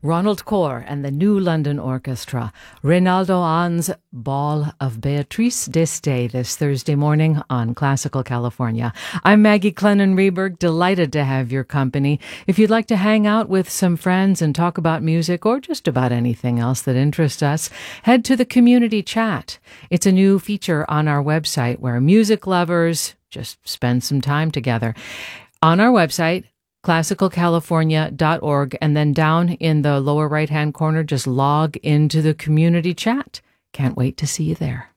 Ronald Corr and the New London Orchestra, Reynaldo Ahn's Ball of Beatrice d'Este this Thursday morning on Classical California. I'm Maggie Clennon-Reberg, delighted to have your company. If you'd like to hang out with some friends and talk about music or just about anything else that interests us, head to the community chat. It's a new feature on our website where music lovers just spend some time together. On our website, classicalcalifornia.org, and then down in the lower right-hand corner, just log into the community chat. Can't wait to see you there.